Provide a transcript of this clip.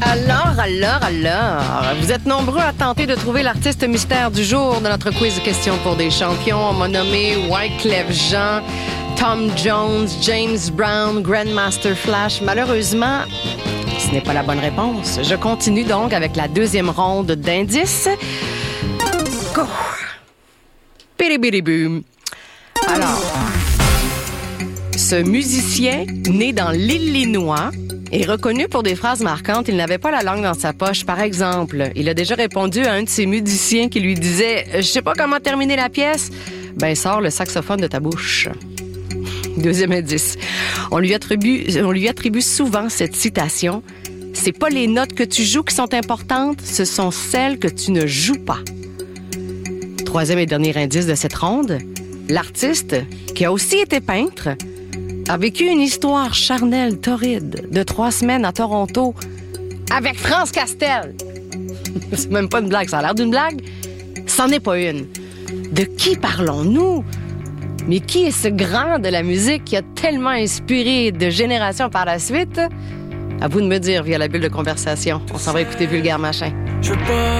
Alors, vous êtes nombreux à tenter de trouver l'artiste mystère du jour de notre quiz de questions pour des champions. On m'a nommé Wyclef Jean, Tom Jones, James Brown, Grandmaster Flash. Malheureusement, ce n'est pas la bonne réponse. Je continue donc avec la deuxième ronde d'indices. Go! Bidi-bidi-boom. Alors, ce musicien né dans l'Illinois est reconnu pour des phrases marquantes. Il n'avait pas la langue dans sa poche. Par exemple, il a déjà répondu à un de ses musiciens qui lui disait « Je sais pas comment terminer la pièce. » Ben, sors le saxophone de ta bouche. Deuxième indice. On lui attribue souvent cette citation. C'est pas les notes que tu joues qui sont importantes, ce sont celles que tu ne joues pas. Troisième et dernier indice de cette ronde. L'artiste, qui a aussi été peintre, a vécu une histoire charnelle torride de 3 semaines à Toronto avec France Castel. C'est même pas une blague, ça a l'air d'une blague. C'en est pas une. De qui parlons-nous? Mais qui est ce grand de la musique qui a tellement inspiré de générations par la suite? À vous de me dire via la bulle de conversation. On s'en va écouter Vulgaire Machin. Je veux pas